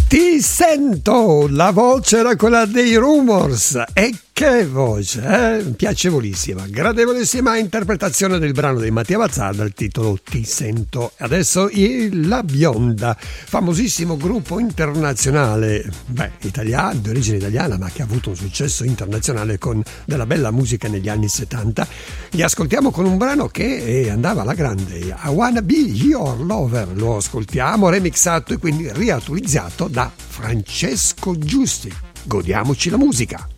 Ti sento, la voce era quella dei Rumors, e che voce, piacevolissima, gradevolissima interpretazione del brano di Mattia Bazzar dal titolo Ti sento. Adesso La Bionda, famosissimo gruppo internazionale, italiano, di origine italiana, ma che ha avuto un successo internazionale con della bella musica negli anni 70. Li ascoltiamo con un brano che andava alla grande, I Wanna Be Your Lover. Lo ascoltiamo remixato e quindi riautorizzato da Francesco Giusti. Godiamoci la musica.